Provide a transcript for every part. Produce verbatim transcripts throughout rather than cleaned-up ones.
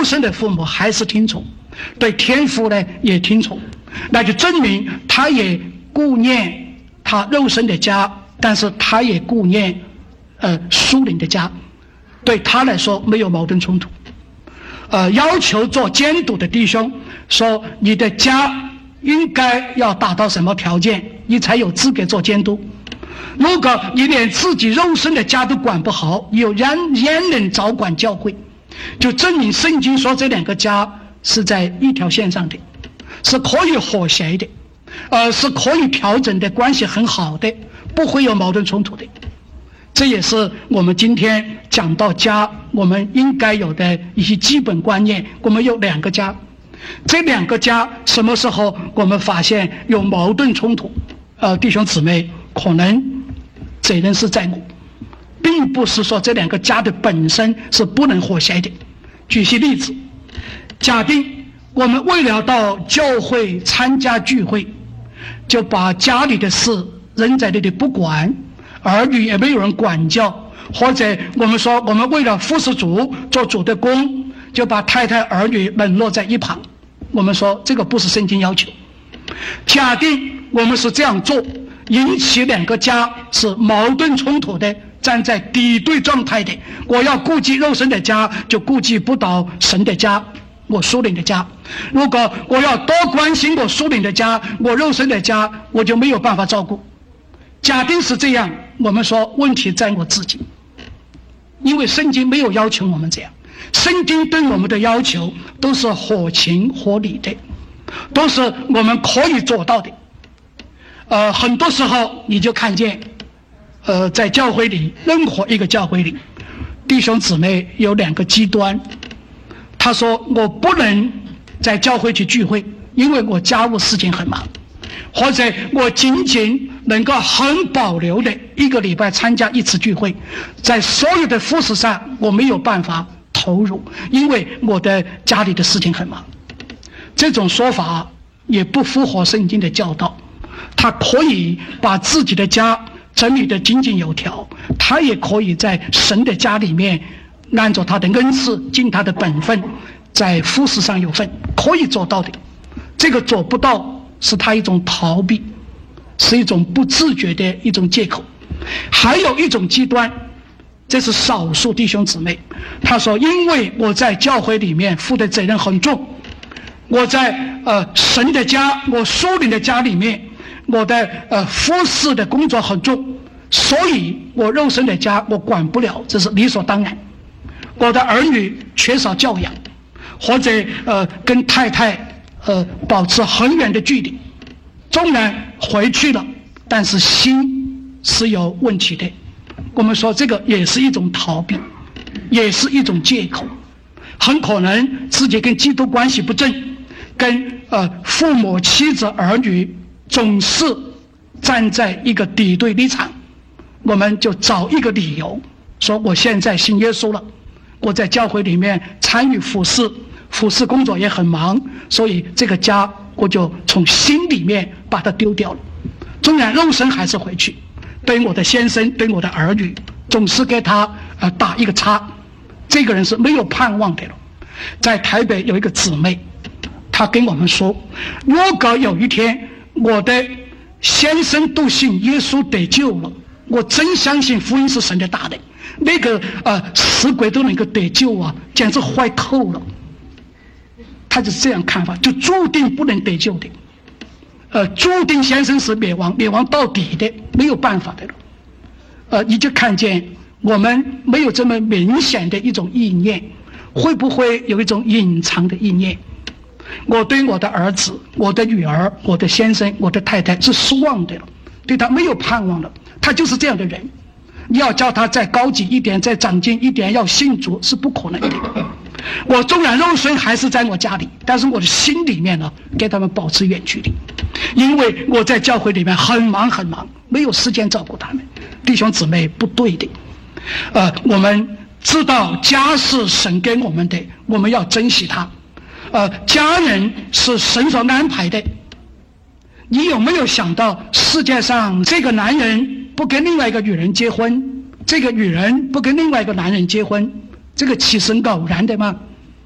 肉身的父母还是听从，对天父呢也听从，那就证明他也顾念他肉身的家，但是他也顾念呃属灵的家，对他来说没有矛盾冲突。呃，要求做监督的弟兄说，你的家应该要达到什么条件，你才有资格做监督。如果你连自己肉身的家都管不好，有人焉能早管教会？就证明圣经说这两个家是在一条线上的，是可以和谐的，呃，是可以调整的，关系很好的，不会有矛盾冲突的。这也是我们今天讲到家我们应该有的一些基本观念。我们有两个家，这两个家什么时候我们发现有矛盾冲突，呃，弟兄姊妹，可能责任是在我，并不是说这两个家的本身是不能和谐的。举些例子，假定我们为了到教会参加聚会，就把家里的事扔在那里不管，儿女也没有人管教，或者我们说我们为了服侍主做主的工，就把太太儿女冷落在一旁，我们说这个不是圣经要求。假定我们是这样做，引起两个家是矛盾冲突的，站在敌对状态的，我要顾及肉身的家，就顾及不到神的家，我属灵的家。如果我要多关心我属灵的家，我肉身的家我就没有办法照顾。假定是这样，我们说问题在我自己，因为圣经没有要求我们这样，圣经对我们的要求都是合情合理的，都是我们可以做到的。呃，很多时候你就看见呃，在教会里，任何一个教会里，弟兄姊妹有两个极端。他说我不能在教会去聚会，因为我家务事情很忙，或者我仅仅能够很保留的一个礼拜参加一次聚会，在所有的服事上我没有办法投入，因为我的家里的事情很忙。这种说法也不符合圣经的教导。他可以把自己的家整理得井井有条，他也可以在神的家里面按照他的恩赐尽他的本分，在服事上有份，可以做到的。这个做不到是他一种逃避，是一种不自觉的一种借口。还有一种极端，这是少数弟兄姊妹，他说因为我在教会里面负的责任很重，我在呃神的家，我属灵的家里面，我的呃服事的工作很重，所以我肉身的家我管不了，这是理所当然。我的儿女缺少教养，或者呃跟太太呃保持很远的距离，纵然回去了，但是心是有问题的。我们说这个也是一种逃避，也是一种借口，很可能自己跟基督关系不正，跟呃父母妻子儿女总是站在一个敌对立场，我们就找一个理由说我现在信耶稣了，我在教会里面参与服事，服事工作也很忙，所以这个家我就从心里面把它丢掉了。纵然肉身还是回去，对我的先生对我的儿女总是给他呃打一个叉，这个人是没有盼望的了。在台北有一个姊妹，她跟我们说，如果有一天我的先生都信耶稣得救了，我真相信福音是神的大能，那个呃死鬼都能够得救啊，简直坏透了。他就是这样看法，就注定不能得救的，呃，注定先生是灭亡，灭亡到底的，没有办法的了。呃，你就看见我们没有这么明显的一种意念，会不会有一种隐藏的意念？我对我的儿子、我的女儿、我的先生、我的太太是失望的了，对他没有盼望了。他就是这样的人，你要叫他再高级一点、再长进一点，要信主是不可能的。我纵然肉身还是在我家里，但是我的心里面呢，给他们保持远距离，因为我在教会里面很忙很忙，没有时间照顾他们。弟兄姊妹，不对的。呃，我们知道家是神给我们的，我们要珍惜它。呃，家人是神所安排的。你有没有想到，世界上这个男人不跟另外一个女人结婚，这个女人不跟另外一个男人结婚，这个岂是偶然的吗？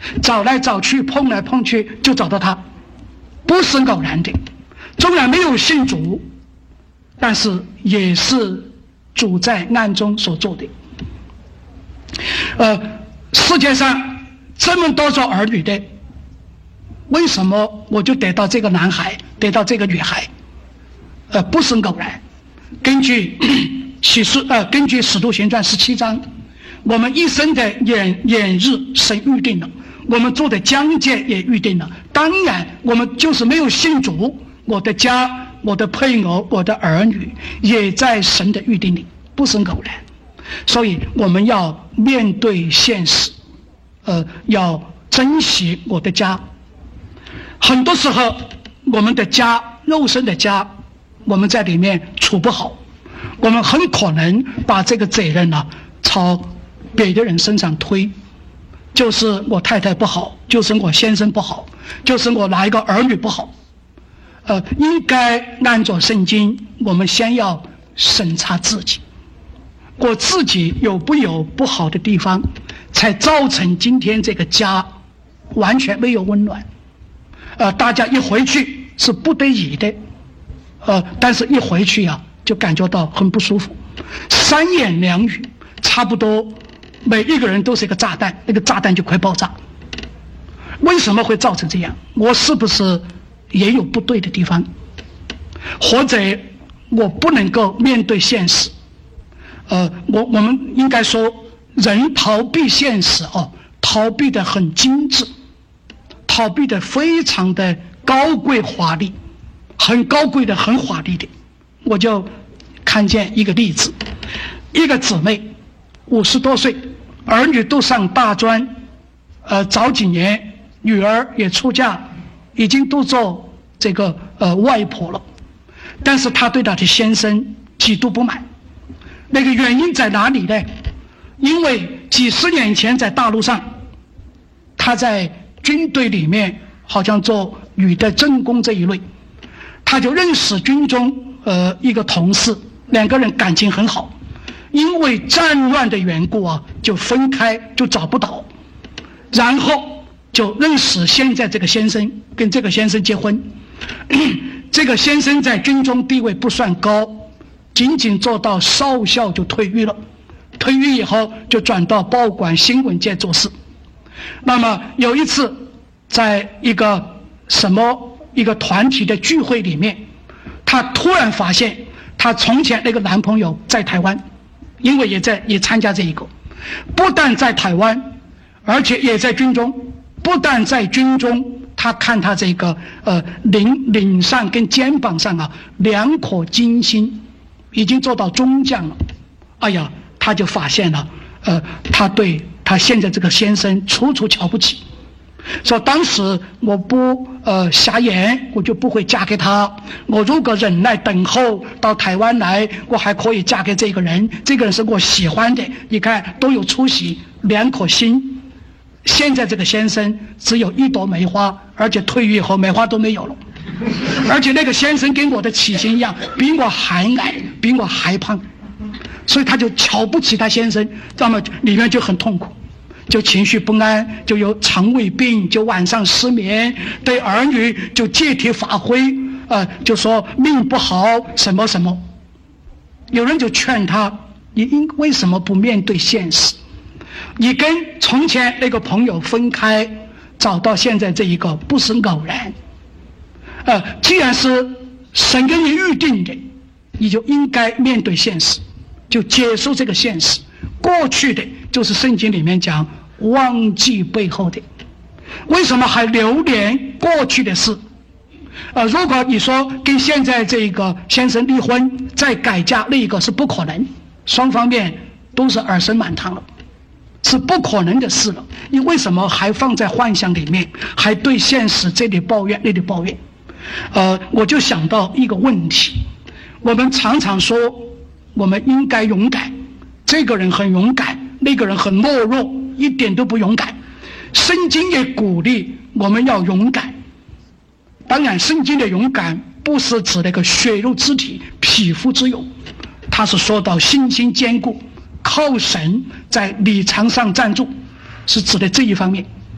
找来找去，碰来碰去，就找到他，不是偶然的。纵然没有信主，但是也是主在暗中所做的。呃，世界上这么多做儿女的，为什么我就得到这个男孩，得到这个女孩？呃，不是偶然。根据启示，呃，根据《使徒行传》十七章，我们一生的演演日神预定了，我们做的疆界也预定了。当然，我们就是没有信主，我的家、我的配偶、我的儿女也在神的预定里，不是偶然。所以我们要面对现实，呃，要珍惜我的家。很多时候，我们的家，肉身的家，我们在里面处不好，我们很可能把这个责任呢、啊、朝别的人身上推，就是我太太不好，就是我先生不好，就是我哪一个儿女不好。呃，应该按照圣经，我们先要审查自己，我自己有不有不好的地方，才造成今天这个家完全没有温暖。呃，大家一回去是不得已的，呃，但是一回去啊，就感觉到很不舒服。三言两语，差不多每一个人都是一个炸弹，那个炸弹就快爆炸。为什么会造成这样？我是不是也有不对的地方？或者我不能够面对现实？呃，我我们应该说，人逃避现实哦，逃避得很精致，逃避得非常的高贵华丽，很高贵的，很华丽的。我就看见一个例子，一个姊妹五十多岁，儿女都上大专，呃，早几年女儿也出嫁，已经都做这个呃外婆了，但是她对她的先生极度不满。那个原因在哪里呢？因为几十年前在大陆上，她在军队里面好像做女的政工这一类，她就认识军中呃一个同事，两个人感情很好，因为战乱的缘故啊，就分开，就找不到，然后就认识现在这个先生，跟这个先生结婚。这个先生在军中地位不算高，仅仅做到少校就退役了，退役以后就转到报馆新闻界做事。那么有一次在一个什么一个团体的聚会里面，她突然发现她从前那个男朋友在台湾，因为也在也参加这一个，不但在台湾，而且也在军中。不但在军中，他看他这个呃领领上跟肩膀上啊两颗金星，已经做到中将了。哎呀，他就发现了，呃，他对他现在这个先生处处瞧不起，说当时我不呃瞎眼，我就不会嫁给他。我如果忍耐等候到台湾来，我还可以嫁给这个人。这个人是我喜欢的，你看都有出息，两颗心。现在这个先生只有一朵梅花，而且退役以后梅花都没有了，而且那个先生跟我的体型一样，比我还矮，比我还胖，所以他就瞧不起他先生，那么里面就很痛苦，就情绪不安，就有肠胃病，就晚上失眠，对儿女就借题发挥，呃，就说命不好什么什么。有人就劝他，你应为什么不面对现实？你跟从前那个朋友分开，找到现在这一个不是偶然。呃，既然是神给你预定的，你就应该面对现实，就接受这个现实。过去的就是圣经里面讲忘记背后的，为什么还留恋过去的事？呃，如果你说跟现在这个先生离婚再改嫁，那个是不可能，双方面都是儿孙满堂了，是不可能的事了。你为什么还放在幻想里面，还对现实这里抱怨那里抱怨？呃，我就想到一个问题，我们常常说我们应该勇敢，这个人很勇敢，那个人很懦弱，一点都不勇敢。圣经也鼓励我们要勇敢，当然圣经的勇敢不是指那个血肉之体匹夫之勇，它是说到信心坚固，靠神在礼场上站住，是指的这一方面。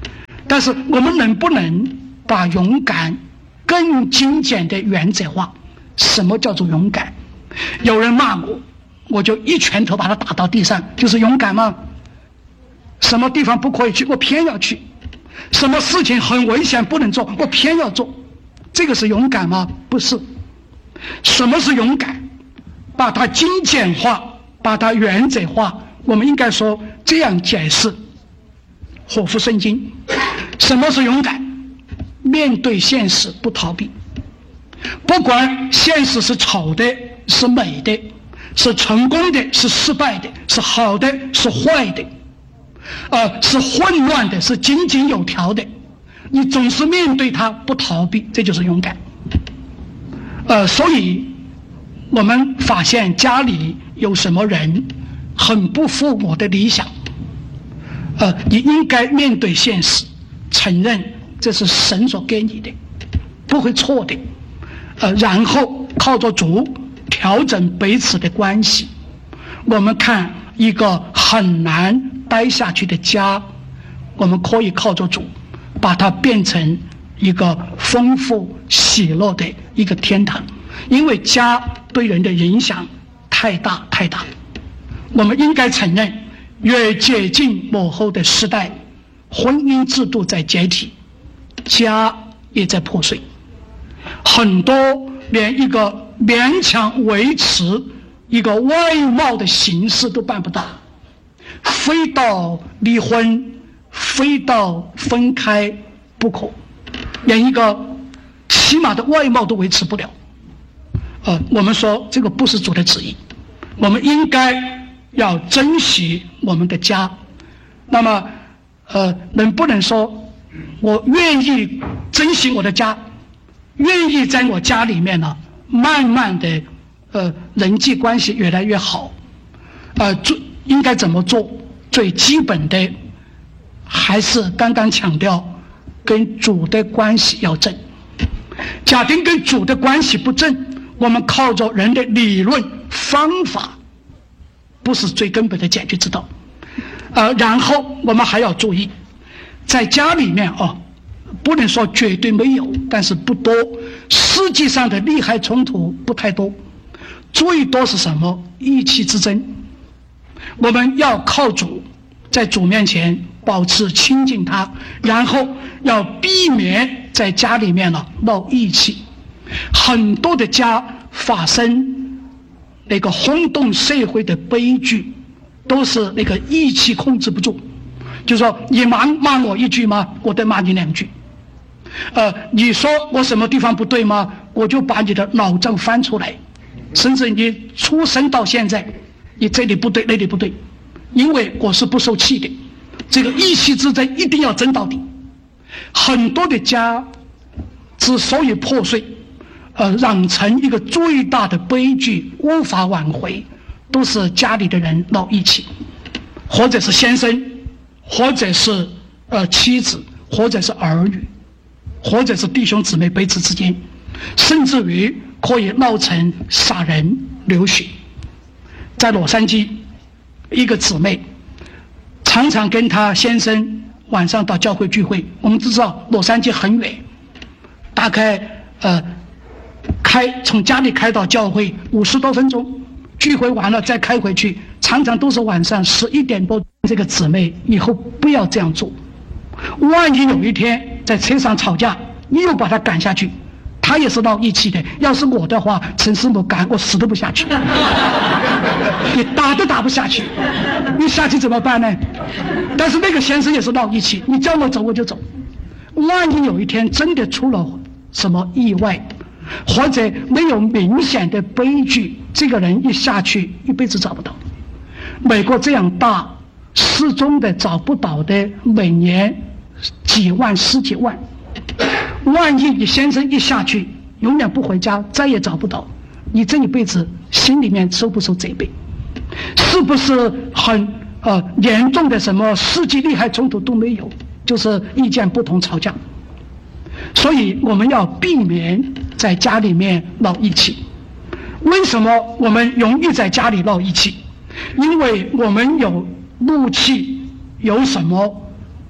但是我们能不能把勇敢更精简的原则化？什么叫做勇敢？有人骂我，我就一拳头把他打到地上，就是勇敢吗？什么地方不可以去，我偏要去；什么事情很危险不能做，我偏要做。这个是勇敢吗？不是。什么是勇敢？把它精简化，把它原则化。我们应该说这样解释火符圣经。什么是勇敢？面对现实不逃避，不管现实是丑的是美的，是成功的是失败的，是好的是坏的，呃，是混乱的是井井有条的，你总是面对它不逃避，这就是勇敢。呃，所以我们发现家里有什么人很不符我的理想，呃，你应该面对现实，承认这是神所给你的，不会错的，呃，然后靠着主调整彼此的关系。我们看一个很难待下去的家，我们可以靠着主把它变成一个丰富喜乐的一个天堂，因为家对人的影响太大太大。我们应该承认，越接近末后的时代，婚姻制度在解体，家也在破碎，很多连一个勉强维持一个外貌的形式都办不到，非到离婚非到分开不可，连一个起码的外貌都维持不了。呃，我们说这个不是主的旨意，我们应该要珍惜我们的家。那么呃，能不能说我愿意珍惜我的家，愿意在我家里面呢慢慢的呃人际关系越来越好，呃做应该怎么做？最基本的还是刚刚强调跟主的关系要正。家庭跟主的关系不正，我们靠着人的理论方法不是最根本的解决之道。呃，然后我们还要注意，在家里面哦，不能说绝对没有，但是不多，实际上的利害冲突不太多，最多是什么？意气之争。我们要靠主，在主面前保持亲近他，然后要避免在家里面呢闹意气。很多的家发生那个轰动社会的悲剧，都是那个意气控制不住，就是说你骂骂我一句吗？我得骂你两句。呃，你说我什么地方不对吗？我就把你的脑症翻出来，甚至你出生到现在，你这里不对那里不对，因为我是不受气的。这个意气之争一定要争到底。很多的家之所以破碎，呃，让成一个最大的悲剧，无法挽回，都是家里的人闹义气，或者是先生，或者是呃妻子，或者是儿女，或者是弟兄姊妹彼此之间，甚至于可以闹成杀人流血。在洛杉矶，一个姊妹常常跟她先生晚上到教会聚会。我们知道洛杉矶很远，大概呃开从家里开到教会五十多分钟，聚会完了再开回去，常常都是晚上十一点多。这个姊妹以后不要这样做，万一有一天在车上吵架，你又把他赶下去，他也是闹义气的。要是我的话，陈师母赶我死都不下去，你打都打不下去，你下去怎么办呢？但是那个先生也是闹义气，你叫我走我就走。万一有一天真的出了什么意外，或者没有明显的悲剧，这个人一下去一辈子找不到。美国这样大，失踪的找不到的每年几万十几万，万一你先生一下去永远不回家，再也找不到，你这一辈子心里面受不受责备？是不是很呃严重的什么世纪利害冲突都没有，就是意见不同吵架？所以我们要避免在家里面闹义气。为什么我们容易在家里闹义气？因为我们有怒气，有什么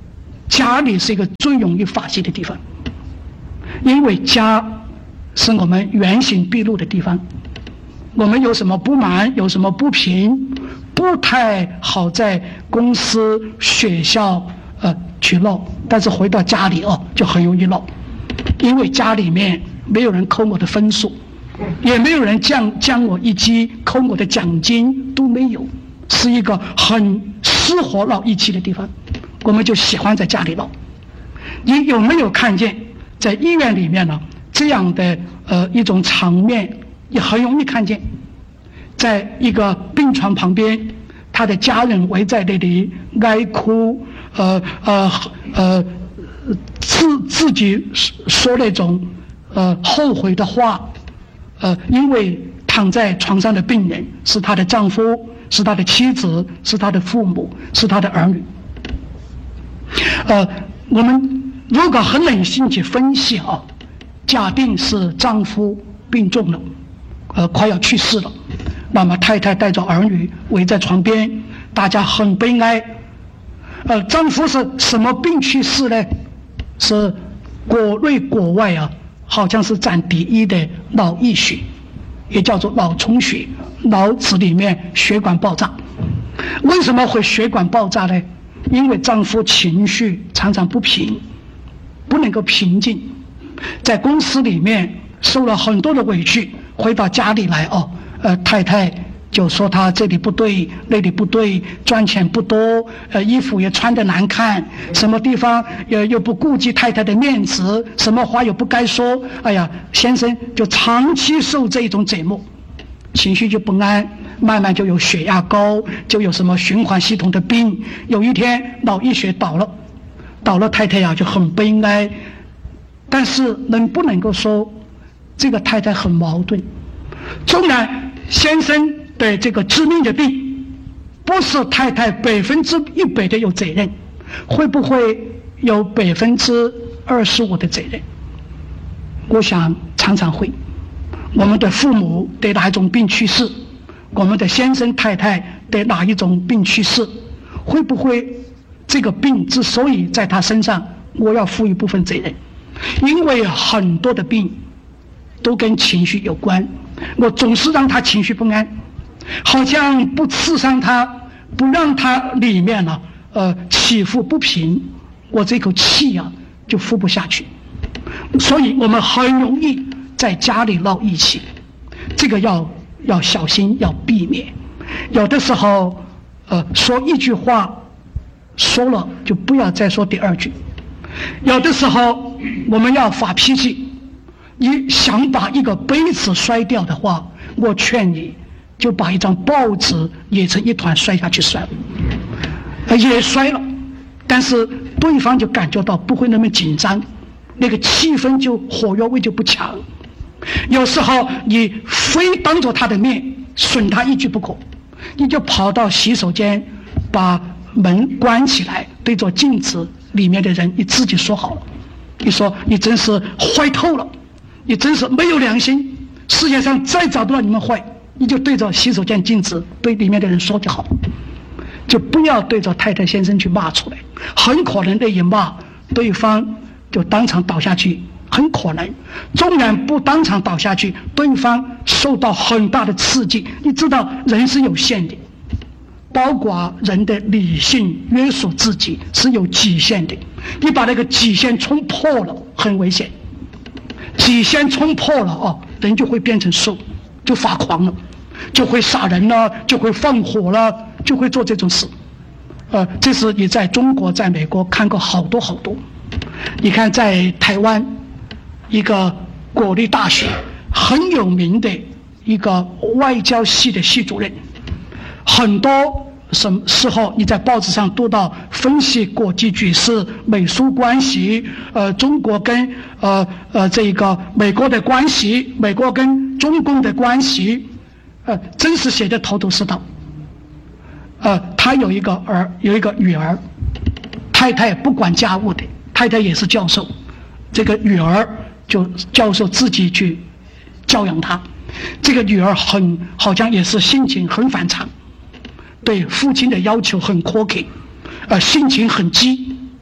家里是一个最容易发泄的地方，因为家是我们原形毕露的地方。我们有什么不满，有什么不平，不太好在公司、学校呃去闹，但是回到家里哦，就很容易闹，因为家里面没有人扣我的分数，也没有人降降我一级，扣我的奖金都没有，是一个很适合闹义气的地方，我们就喜欢在家里闹。你有没有看见在医院里面呢？这样的呃一种场面也很容易看见，在一个病床旁边，他的家人围在那里哀哭，呃呃呃，自自己说那种呃后悔的话，呃，因为躺在床上的病人是她的丈夫，是她的妻子，是她的父母，是她的儿女。呃，我们如果很冷静去分析啊，假定是丈夫病重了，呃，快要去世了，那么太太带着儿女围在床边，大家很悲哀。呃，丈夫是什么病去世呢？是国内国外啊，好像是占第一的脑溢血，也叫做脑充血，脑子里面血管爆炸。为什么会血管爆炸呢？因为丈夫情绪常常不平，不能够平静，在公司里面受了很多的委屈，回到家里来哦，呃，太太就说他这里不对，那里不对，赚钱不多，呃，衣服也穿得难看，什么地方又又不顾及太太的面子，什么话又不该说，哎呀，先生就长期受这种折磨，情绪就不安，慢慢就有血压高，就有什么循环系统的病。有一天脑溢血倒了，倒了，太太呀就很悲哀。但是能不能够说这个太太很矛盾？纵然先生的这个致命的病不是太太百分之一百的有责任，会不会有百分之二十五的责任？我想常常会。我们的父母得哪一种病去世，我们的先生太太得哪一种病去世，会不会这个病之所以在他身上，我要负一部分责任？因为很多的病都跟情绪有关，我总是让他情绪不安，好像不刺伤他，不让他里面呢、啊、呃起伏不平，我这口气啊就服不下去。所以我们很容易在家里闹义气，这个要要小心，要避免。有的时候呃说一句话说了就不要再说第二句，有的时候我们要发脾气，你想把一个杯子摔掉的话，我劝你就把一张报纸也成一团摔下去摔了，呃、也摔了，但是对方就感觉到不会那么紧张，那个气氛就火药味就不强。有时候你非当着他的面损他一句不可，你就跑到洗手间把门关起来，对着镜子里面的人你自己说好了，你说你真是坏透了，你真是没有良心，世界上再找不到你们坏，你就对着洗手间镜子对里面的人说就好了，就不要对着太太先生去骂出来，很可能那一骂对方就当场倒下去，很可能纵然不当场倒下去，对方受到很大的刺激。你知道人是有限的，包括人的理性约束自己是有极限的，你把那个极限冲破了很危险，极限冲破了哦，人就会变成兽，就发狂了，就会杀人了，就会放火了，就会做这种事。呃，这是你在中国在美国看过好多好多。你看在台湾一个国立大学很有名的一个外交系的系主任，很多什么时候你在报纸上读到分析国际局势、美苏关系，呃，中国跟呃呃这个美国的关系，美国跟中共的关系，呃，真是写的头头是道。呃，他有一个儿，有一个女儿，太太不管家务的，太太也是教授，这个女儿就教授自己去教养他。这个女儿很好像也是性情很反常，对父亲的要求很苛刻，呃，性情很激。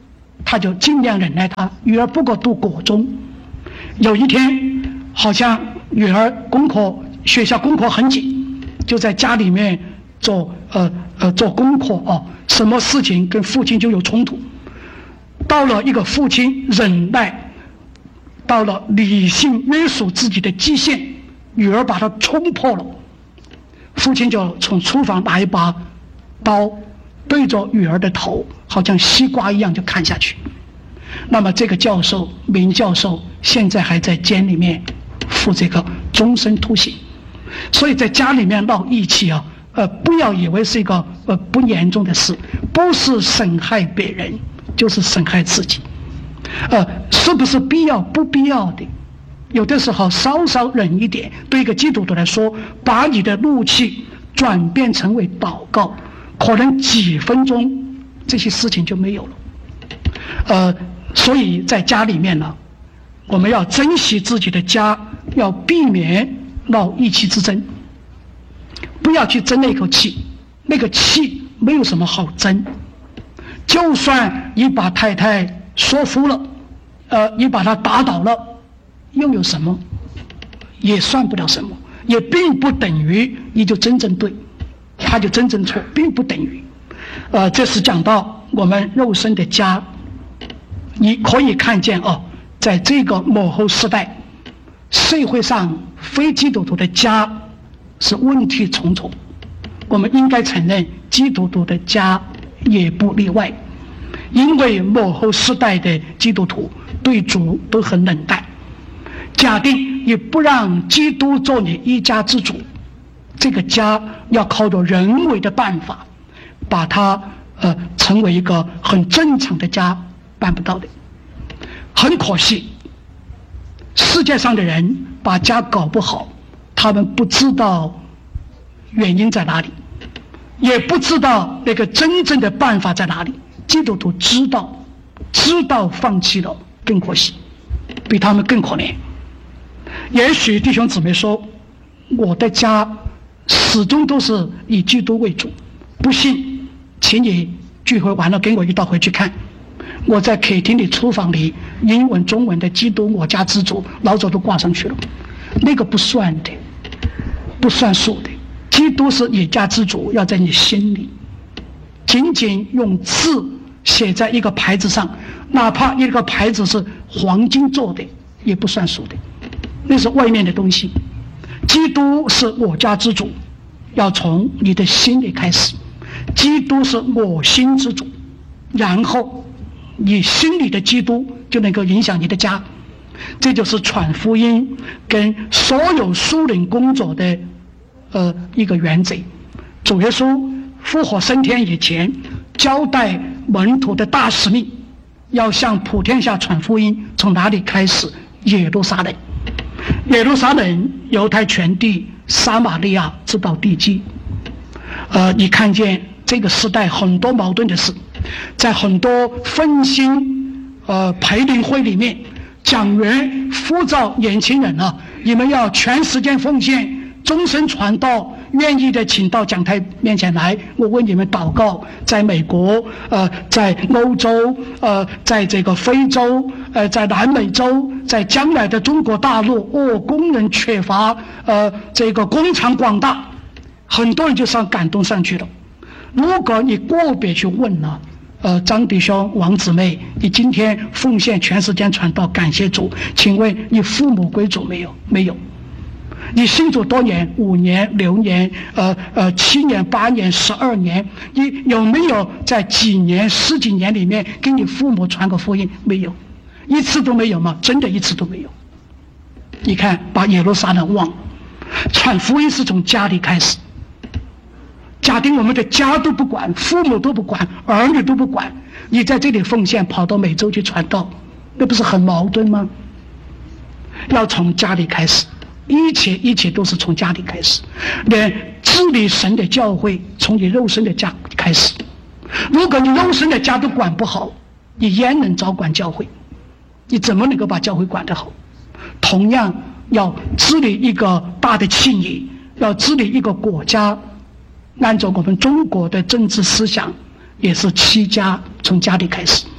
他就尽量忍耐他。女儿不过读国中，有一天好像女儿功课学校功课很紧，就在家里面做呃呃做功课哦，什么事情跟父亲就有冲突。到了一个父亲忍耐到了理性约束自己的极限，女儿把他冲破了，父亲就从厨房拿一把刀对着女儿的头，好像西瓜一样就砍下去。那么这个教授名教授现在还在监里面负这个终身徒刑。所以在家里面闹义气啊，呃，不要以为是一个呃不严重的事，不是损害别人，就是损害自己。呃，是不是必要？不必要的。有的时候稍稍忍一点，对一个基督徒来说，把你的怒气转变成为祷告，可能几分钟这些事情就没有了。呃，所以在家里面呢，我们要珍惜自己的家，要避免闹意气之争，不要去争那口气，那个气没有什么好争。就算你把太太说服了，呃，你把她打倒了，又有什么？也算不了什么，也并不等于你就真正对，他就真正错，并不等于。呃，这是讲到我们肉身的家，你可以看见哦，在这个末后时代，社会上非基督徒的家是问题重重。我们应该承认，基督徒的家也不例外，因为末后时代的基督徒对主都很冷淡。假定你不让基督做你一家之主，这个家要靠着人为的办法把它呃成为一个很正常的家，办不到的。很可惜，世界上的人把家搞不好，他们不知道原因在哪里，也不知道那个真正的办法在哪里。基督徒知道，知道放弃了更可惜，比他们更可怜。也许弟兄姊妹说，我的家始终都是以基督为主，不信请你聚会完了跟我一道回去看，我在客厅里厨房里英文中文的基督我家之主老早都挂上去了，那个不算的，不算数的。基督是你家之主，要在你心里，仅仅用字写在一个牌子上，哪怕一个牌子是黄金做的，也不算数的，那是外面的东西。基督是我家之主，要从你的心里开始。基督是我心之主，然后你心里的基督就能够影响你的家。这就是传福音跟所有属灵工作的呃一个原则。主耶稣复活升天以前，交代门徒的大使命，要向普天下传福音。从哪里开始？耶路撒冷。耶路撒冷，犹太全地，撒玛利亚直到地极。呃，你看见这个时代很多矛盾的事，在很多分心呃培灵会里面，讲员呼召年轻人啊，你们要全时间奉献，终身传道，愿意的请到讲台面前来，我为你们祷告。在美国，呃，在欧洲，呃，在这个非洲，呃，在南美洲，在将来的中国大陆，哦，工人缺乏，呃，这个工厂广大，很多人就上感动上去了。如果你个别去问了，呃，张弟兄、王姊妹，你今天奉献全时间传道，感谢主，请问你父母归主没有？没有。你信主多年，五年、六年，呃呃，七年、八年、十二年，你有没有在几年、十几年里面给你父母传过福音？没有，一次都没有吗？真的一次都没有。你看，把耶路撒冷忘了，传福音是从家里开始。假定我们的家都不管，父母都不管，儿女都不管，你在这里奉献，跑到美洲去传道，那不是很矛盾吗？要从家里开始。一切一切都是从家里开始，连治理神的教会从你肉身的家开始。如果你肉身的家都管不好，你焉能照管教会？你怎么能够把教会管得好？同样要治理一个大的企业，要治理一个国家，按照我们中国的政治思想，也是七家从家里开始。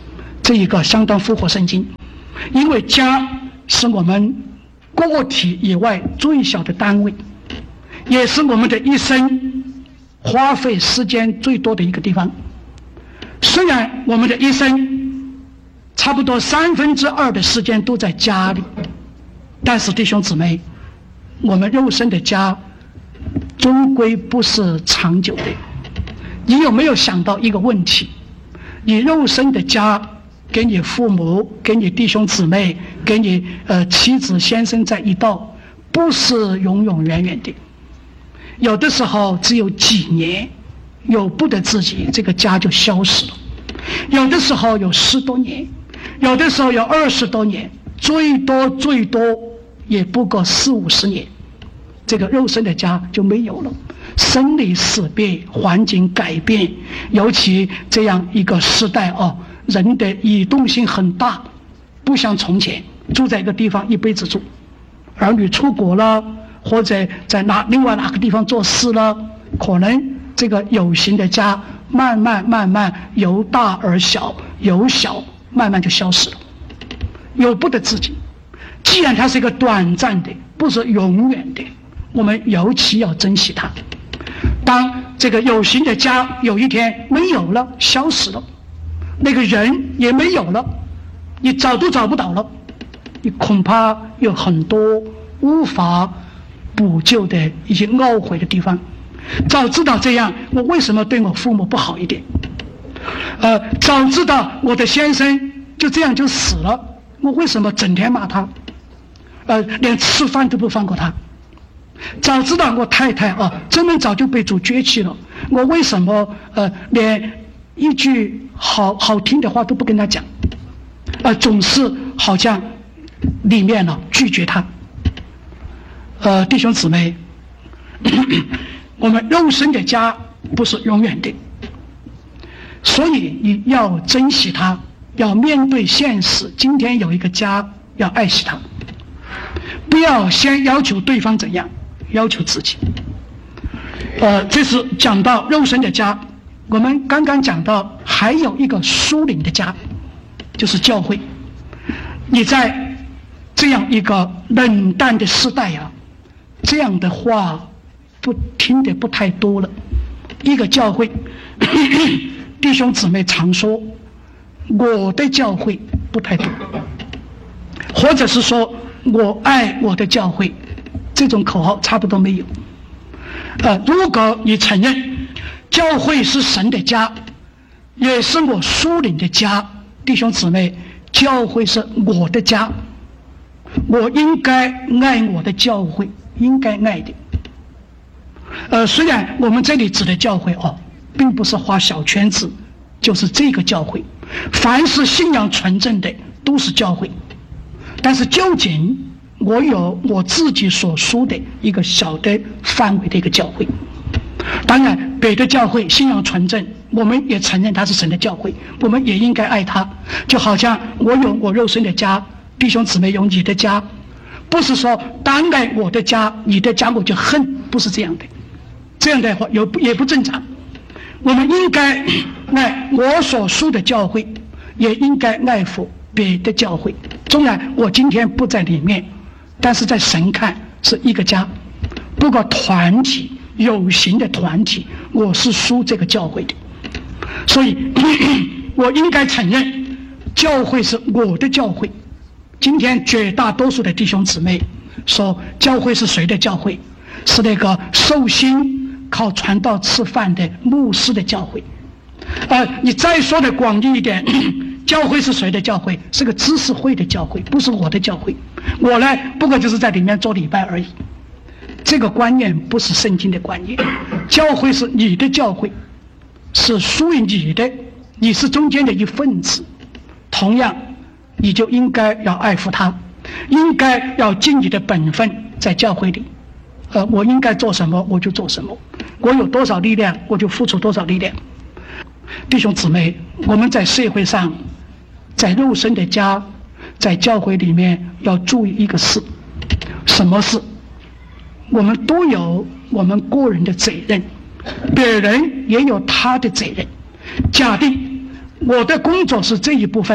这一个相当符合圣经，因为家是我们个体以外最小的单位，也是我们的一生花费时间最多的一个地方。虽然我们的一生差不多三分之二的时间都在家里，但是弟兄姊妹，我们肉身的家终归不是长久的。你有没有想到一个问题？你肉身的家给你父母、给你弟兄姊妹、给你呃妻子先生在一道，不是永永远远的，有的时候只有几年，有不得自己，这个家就消失了；有的时候有十多年，有的时候有二十多年，最多最多也不过四五十年，这个肉身的家就没有了。生离死别，环境改变，尤其这样一个时代哦，人的移动性很大，不像从前住在一个地方一辈子住，儿女出国了，或者在哪另外哪个地方做事了，可能这个有形的家慢慢慢慢由大而小，由小慢慢就消失了，由不得自己。既然它是一个短暂的，不是永远的，我们尤其要珍惜它。当这个有形的家有一天没有了，消失了，那个人也没有了，你找都找不到了，你恐怕有很多无法补救的一些懊悔的地方。早知道这样，我为什么对我父母不好一点？呃，早知道我的先生就这样就死了，我为什么整天骂他？呃，连吃饭都不放过他。早知道我太太啊，这么早就被主绝气了，我为什么呃连一句好好听的话都不跟他讲？呃，总是好像里面呢、啊、拒绝他。呃，弟兄姊妹，我们肉身的家不是永远的，所以你要珍惜它，要面对现实。今天有一个家，要爱惜它，不要先要求对方怎样，要求自己。呃，这是讲到肉身的家。我们刚刚讲到还有一个属灵的家，就是教会。你在这样一个冷淡的时代啊，这样的话不听得不太多了。一个教会，弟兄姊妹常说我的教会不太多，或者是说我爱我的教会，这种口号差不多没有。呃，如果你承认教会是神的家，也是我属灵的家，弟兄姊妹，教会是我的家，我应该爱我的教会，应该爱的。呃，虽然我们这里指的教会哦，并不是画小圈子，就是这个教会，凡是信仰纯正的都是教会。但是究竟我有我自己所属的一个小的范围的一个教会，当然别的教会信仰纯正，我们也承认它是神的教会，我们也应该爱它。就好像我有我肉身的家，弟兄姊妹有你的家，不是说单爱我的家，你的家我就恨，不是这样的，这样的话有也不正常。我们应该爱我所属的教会，也应该爱护别的教会。纵然我今天不在里面，但是在神看是一个家。不过团体有形的团体，我是属这个教会的，所以我应该承认教会是我的教会。今天绝大多数的弟兄姊妹说教会是谁的教会？是那个受薪靠传道吃饭的牧师的教会。呃，你再说的广义一点，教会是谁的教会？是个知识会的教会，不是我的教会。我呢，不过就是在里面做礼拜而已。这个观念不是圣经的观念。教会是你的教会，是属于你的，你是中间的一份子，同样你就应该要爱护它，应该要尽你的本分在教会里。呃，我应该做什么我就做什么，我有多少力量我就付出多少力量。弟兄姊妹，我们在社会上，在肉身的家，在教会里面要注意一个事。什么事？我们都有我们个人的责任，别人也有他的责任。假定我的工作是这一部分，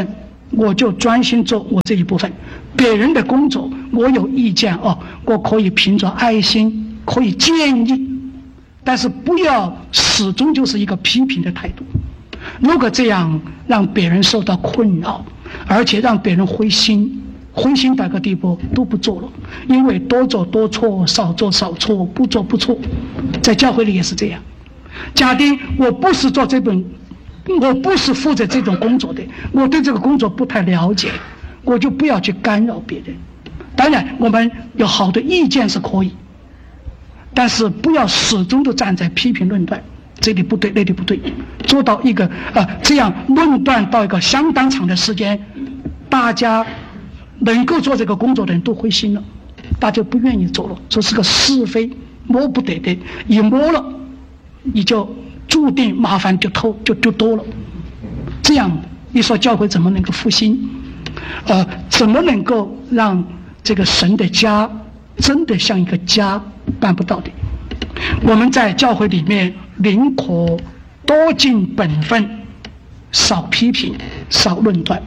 我就专心做我这一部分，别人的工作我有意见哦，我可以凭着爱心可以建议，但是不要始终就是一个批评的态度。如果这样让别人受到困扰，而且让别人灰心，灰心到个地步都不做了，因为多做多错，少做少错，不做不错。在教会里也是这样。假定我不是做这本，我不是负责这种工作的，我对这个工作不太了解，我就不要去干扰别人。当然我们有好的意见是可以，但是不要始终都站在批评论断，这里不对那里不对，做到一个呃这样论断到一个相当长的时间，大家能够做这个工作的人都灰心了，大家不愿意做了，这是个是非摸不得的，一摸了你就注定麻烦就偷就就多了。这样你说教会怎么能够复兴？呃，怎么能够让这个神的家真的像一个家？办不到的。我们在教会里面宁可多尽本分，少批评，少论断。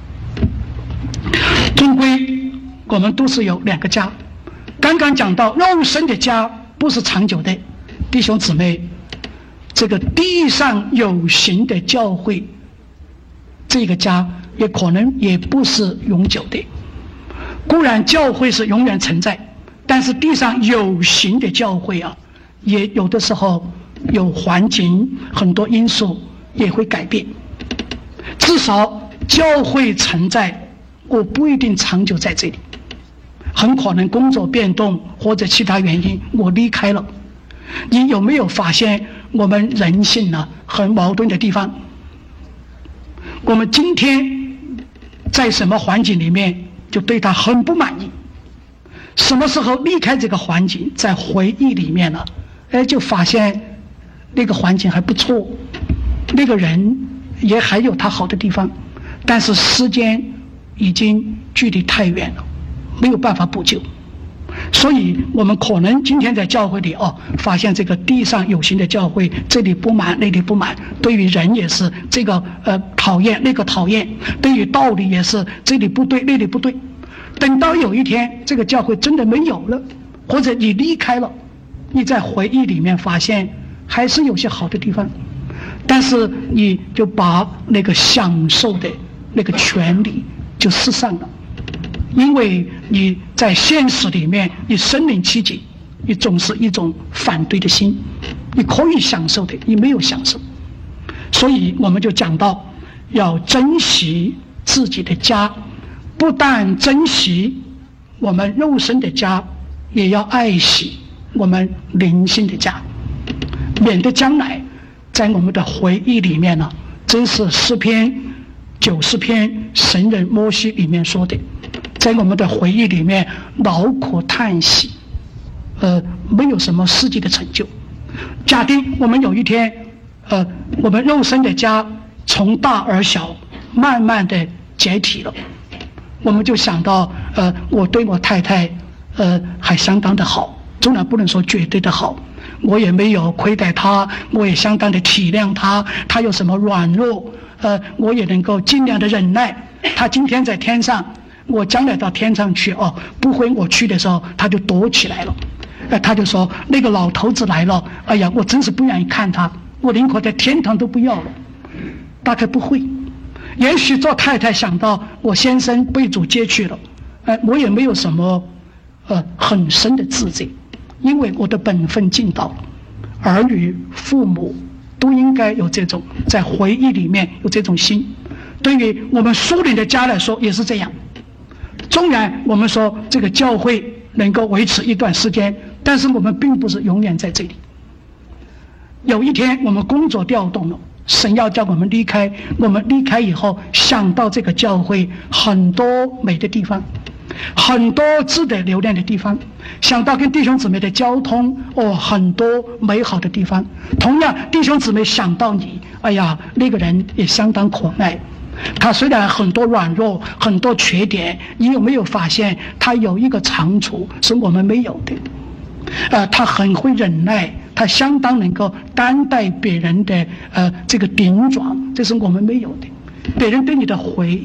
终归我们都是有两个家。刚刚讲到肉身的家不是长久的，弟兄姊妹，这个地上有形的教会，这个家也可能也不是永久的。固然教会是永远存在，但是地上有形的教会啊，也有的时候有环境很多因素也会改变。至少教会存在，我不一定长久在这里，很可能工作变动或者其他原因我离开了。你有没有发现我们人性呢很矛盾的地方？我们今天在什么环境里面就对他很不满意，什么时候离开这个环境，在回忆里面了，哎，就发现那个环境还不错，那个人也还有他好的地方，但是时间已经距离太远了，没有办法补救。所以我们可能今天在教会里哦，发现这个地上有形的教会，这里不满那里不满，对于人也是这个呃讨厌那个讨厌，对于道理也是这里不对那里不对。等到有一天这个教会真的没有了，或者你离开了，你在回忆里面发现还是有些好的地方，但是你就把那个享受的那个权利就失散了。因为你在现实里面你身临其境，你总是一种反对的心，你可以享受的你没有享受。所以我们就讲到要珍惜自己的家，不但珍惜我们肉身的家，也要爱惜我们灵性的家，免得将来在我们的回忆里面呢，真是诗篇九十篇神人摩西里面说的，在我们的回忆里面劳苦叹息，呃，没有什么实际的成就。假定我们有一天，呃，我们肉身的家从大而小，慢慢的解体了，我们就想到，呃，我对我太太，呃，还相当的好，当然不能说绝对的好，我也没有亏待她，我也相当的体谅她，她有什么软弱，呃，我也能够尽量的忍耐。她今天在天上，我将来到天上去哦，不回我去的时候，他就躲起来了。呃，他就说那个老头子来了，哎呀，我真是不愿意看他，我宁可在天堂都不要了。大概不会。也许做太太想到我先生被主接去了，呃，我也没有什么呃很深的自责，因为我的本分尽到了。儿女、父母都应该有这种在回忆里面有这种心。对于我们属灵的家来说也是这样。纵然我们说这个教会能够维持一段时间，但是我们并不是永远在这里。有一天我们工作调动了，神要叫我们离开，我们离开以后想到这个教会很多美的地方，很多值得留恋的地方，想到跟弟兄姊妹的交通，哦，很多美好的地方。同样弟兄姊妹想到你，哎呀，那个人也相当可爱，他虽然很多软弱，很多缺点，你有没有发现他有一个长处是我们没有的？呃，他很会忍耐，他相当能够担待别人的呃这个顶撞，这是我们没有的。别人对你的回忆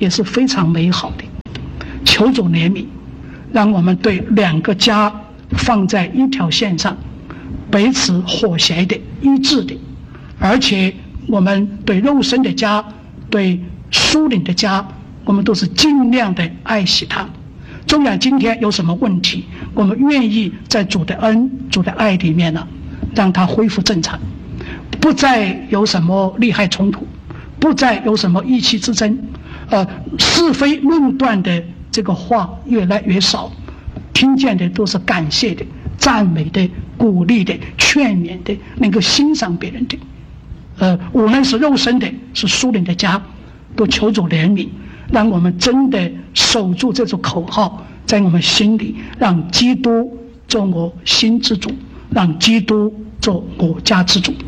也是非常美好的。求主怜悯，让我们对两个家放在一条线上，彼此和谐的、一致的，而且我们对肉身的家、对属灵的家，我们都是尽量的爱惜它。纵然今天有什么问题，我们愿意在主的恩、主的爱里面呢，让它恢复正常，不再有什么利害冲突，不再有什么意气之争，呃，是非论断的这个话越来越少，听见的都是感谢的、赞美的、鼓励的、劝勉的，能够欣赏别人的。呃，无论是肉身的，是属灵的家，都求主怜悯，让我们真的守住这种口号，在我们心里，让基督做我心之主，让基督做我家之主。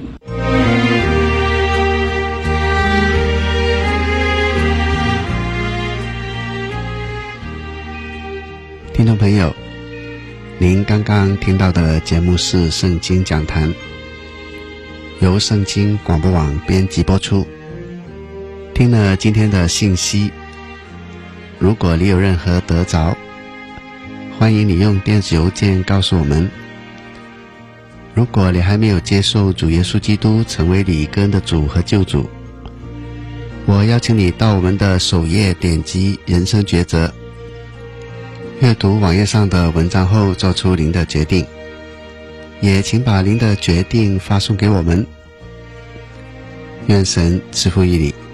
听众朋友，您刚刚听到的节目是圣经讲坛，由圣经广播网编辑播出。听了今天的信息，如果你有任何得着，欢迎你用电子邮件告诉我们。如果你还没有接受主耶稣基督成为你个人的主和救主，我邀请你到我们的首页点击人生抉择，阅读网页上的文章后做出您的决定，也请把您的决定发送给我们。愿神赐福于你。